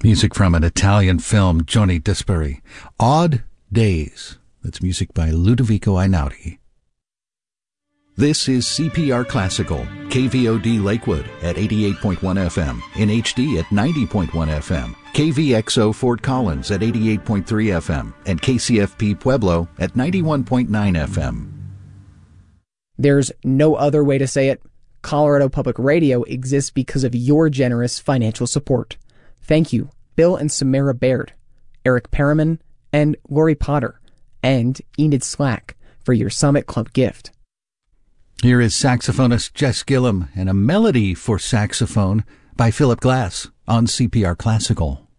Music from an Italian film, Johnny Dispari. Odd Days. That's music by Ludovico Einaudi. This is CPR Classical, KVOD Lakewood at 88.1 FM, in HD at 90.1 FM, KVXO Fort Collins at 88.3 FM, and KCFP Pueblo at 91.9 FM. There's no other way to say it. Colorado Public Radio exists because of your generous financial support. Thank you, Bill and Samara Baird, Eric Perriman, and Lori Potter, and Enid Slack for your Summit Club gift. Here is saxophonist Jess Gillum and a melody for saxophone by Philip Glass on CPR Classical.